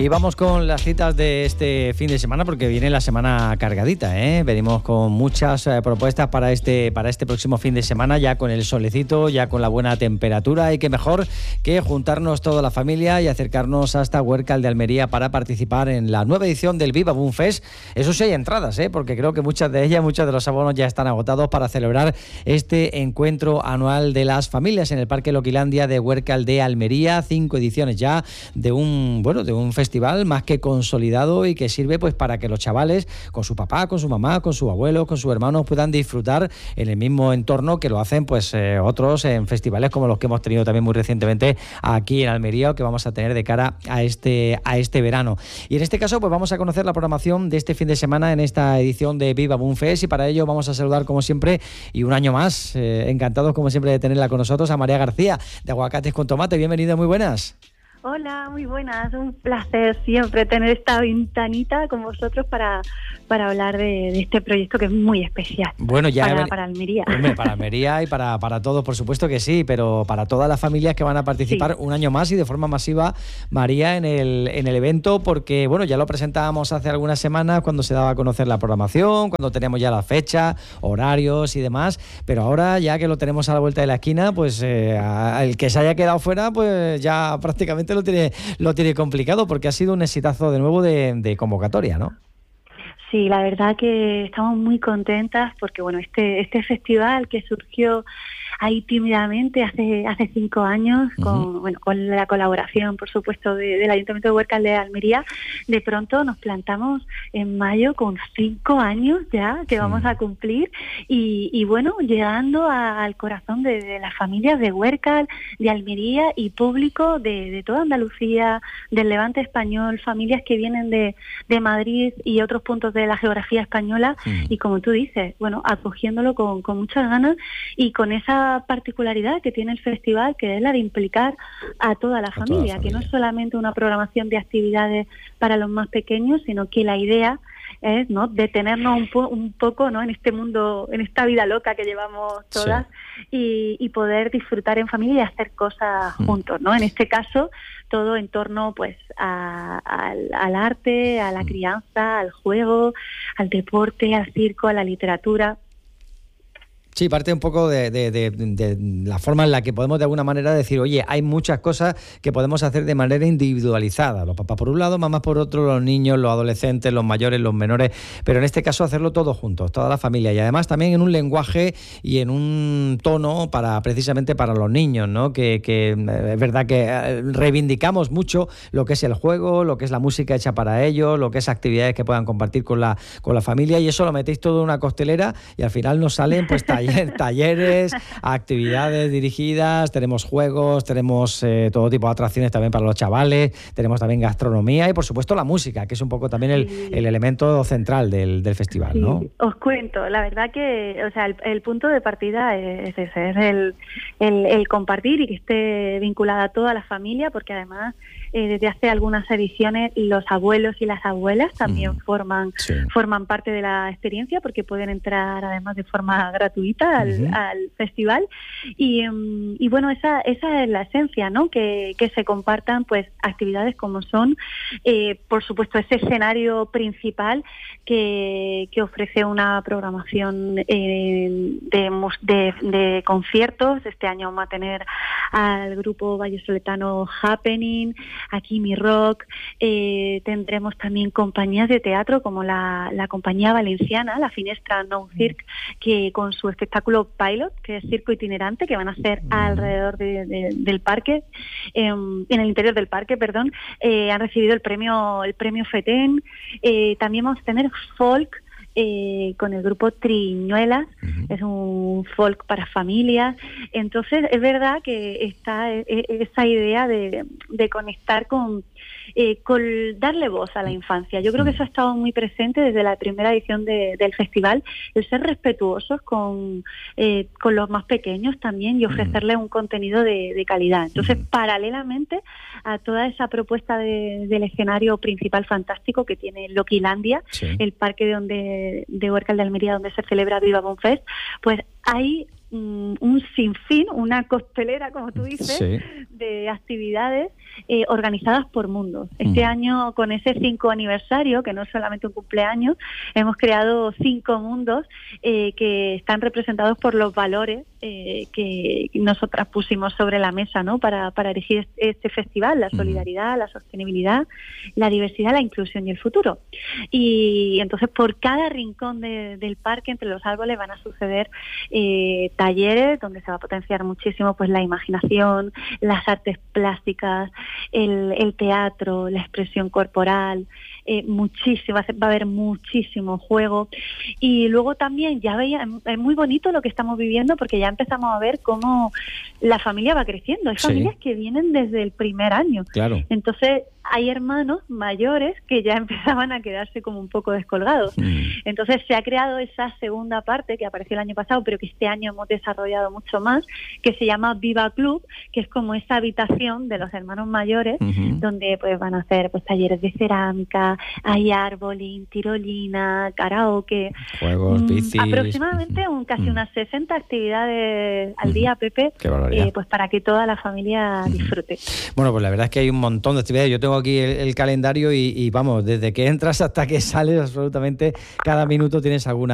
Y vamos con las citas de este fin de semana, porque viene la semana cargadita, ¿eh? Venimos con muchas propuestas para este próximo fin de semana, ya con el solecito, ya con la buena temperatura, y qué mejor que juntarnos toda la familia y acercarnos hasta Huércal de Almería para participar en la nueva edición del Viva Boom Fest. Eso sí, hay entradas, porque creo que muchos de los abonos ya están agotados para celebrar este encuentro anual de las familias en el Parque Loquilandia de Huércal de Almería. 5 ediciones ya de un festival más que consolidado y que sirve pues para que los chavales, con su papá, con su mamá, con su abuelo, con sus hermanos, puedan disfrutar en el mismo entorno que lo hacen pues otros en festivales como los que hemos tenido también muy recientemente aquí en Almería, o que vamos a tener de cara a este verano. Y en este caso pues vamos a conocer la programación de este fin de semana en esta edición de Viva Boom Fest, y para ello vamos a saludar como siempre, y un año más, encantados como siempre de tenerla con nosotros, a María García de Aguacates con Tomate. Bienvenida, muy buenas. Hola, muy buenas. Un placer siempre tener esta ventanita con vosotros para hablar de este proyecto que es muy especial. Bueno, ya para Almería. Hombre, para Almería y para todos, por supuesto que sí, pero para todas las familias que van a participar un año más y de forma masiva, María, en el evento, porque bueno, ya lo presentábamos hace algunas semanas cuando se daba a conocer la programación, cuando teníamos ya la fecha, horarios y demás, pero ahora ya que lo tenemos a la vuelta de la esquina, pues el que se haya quedado fuera, pues ya prácticamente lo tiene complicado, porque ha sido un exitazo de nuevo de convocatoria, ¿no? Sí, la verdad que estamos muy contentas porque bueno, este festival que surgió ahí tímidamente hace 5 años, con la colaboración, por supuesto, del Ayuntamiento de Huércal de Almería, de pronto nos plantamos en mayo con 5 años ya que vamos a cumplir, y bueno, llegando al corazón de las familias de Huércal, de Almería y público de toda Andalucía, del Levante español, familias que vienen de Madrid y otros puntos de la geografía española, y como tú dices, bueno, acogiéndolo con muchas ganas y con esa particularidad que tiene el festival, que es la de implicar a toda la familia, que no es solamente una programación de actividades para los más pequeños, sino que la idea es, ¿no?, detenernos un poco, ¿no?, en este mundo, en esta vida loca que llevamos todas, y poder disfrutar en familia y hacer cosas juntos, ¿no? En este caso, todo en torno pues al arte, a la crianza, al juego, al deporte, al circo, a la literatura. Sí, parte un poco de la forma en la que podemos de alguna manera decir, oye, hay muchas cosas que podemos hacer de manera individualizada. Los papás por un lado, mamás por otro, los niños, los adolescentes, los mayores, los menores, pero en este caso hacerlo todos juntos, toda la familia, y además también en un lenguaje y en un tono precisamente para los niños, ¿no? Que es verdad que reivindicamos mucho lo que es el juego, lo que es la música hecha para ellos, lo que es actividades que puedan compartir con la familia, y eso lo metéis todo en una costelera y al final nos salen pues talleres, actividades dirigidas, tenemos juegos, tenemos todo tipo de atracciones también para los chavales, tenemos también gastronomía y por supuesto la música, que es un poco también el elemento central del festival, ¿no? Sí, os cuento, la verdad que, o sea, el punto de partida es ese, es el compartir y que esté vinculada a toda la familia, porque además desde hace algunas ediciones los abuelos y las abuelas también forman parte de la experiencia, porque pueden entrar además de forma gratuita al festival, y bueno, esa es la esencia, ¿no? Que se compartan pues actividades como son por supuesto ese escenario principal que ofrece una programación de conciertos. Este año vamos a tener al grupo vallesoletano Happening, aquí Mi Rock, tendremos también compañías de teatro como la compañía valenciana, la Finestra Nou Circ, que con su espectáculo Pilot, que es circo itinerante, que van a hacer alrededor del parque, en el interior del parque, perdón, han recibido el premio FETEN. También vamos a tener folk, con el grupo Triñuelas, es un folk para familias. Entonces es verdad que está esa idea de conectar con darle voz a la infancia. Yo creo que eso ha estado muy presente desde la primera edición del festival, el ser respetuosos con los más pequeños también y ofrecerles un contenido de calidad. Entonces, paralelamente a toda esa propuesta del escenario principal fantástico que tiene Loquilandia, el parque de Huércal de Almería, donde se celebra Viva Boom Fest, pues hay un sinfín, una costelera, como tú dices, sí, de actividades organizadas por mundos. Este año, con ese 5 aniversario, que no es solamente un cumpleaños, hemos creado 5 mundos que están representados por los valores que nosotras pusimos sobre la mesa, ¿no? Para elegir este festival: la solidaridad, la sostenibilidad, la diversidad, la inclusión y el futuro. Y entonces, por cada rincón del parque, entre los árboles, van a suceder talleres donde se va a potenciar muchísimo pues la imaginación, las artes plásticas, el teatro, la expresión corporal, muchísimo, va a haber muchísimo juego. Y luego también es muy bonito lo que estamos viviendo, porque ya empezamos a ver cómo la familia va creciendo. Hay familias que vienen desde el primer año. Claro. Entonces hay hermanos mayores que ya empezaban a quedarse como un poco descolgados. Entonces se ha creado esa segunda parte que apareció el año pasado, pero que este año hemos desarrollado mucho más, que se llama Viva Club, que es como esa habitación de los hermanos mayores, donde pues van a hacer pues talleres de cerámica, hay arbolín, tirolina, karaoke, juegos, bicis, aproximadamente casi unas 60 actividades al día, Pepe, pues para que toda la familia disfrute. Bueno, pues la verdad es que hay un montón de actividades. Yo tengo aquí el calendario y vamos, desde que entras hasta que sales, absolutamente cada minuto tienes alguna